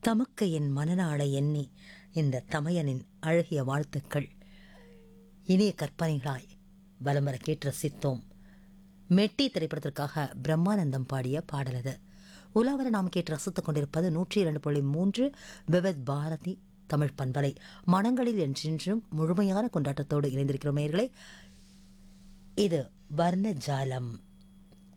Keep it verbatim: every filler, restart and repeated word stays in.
தமக்கையின் மனநாளை எண்ணி இந்த தமையனின் அழகிய வாழ்த்துக்கள் இனிய கற்பனைகளாய் வலம் வர கேட்டு ரசித்தோம். மெட்டி திரைப்படத்திற்காக பிரம்மானந்தம் பாடிய பாடலது. உலாவர நாம் கேட்டு ரசித்துக் கொண்டிருப்பது நூற்றி இரண்டு புள்ளி மூன்று விவித் பாரதி தமிழ் பண்பலை. மனங்களில் என்றென்றும் முழுமையான கொண்டாட்டத்தோடு இணைந்திருக்கிறோம் நேயர்களே. இது வர்ணஜாலம்.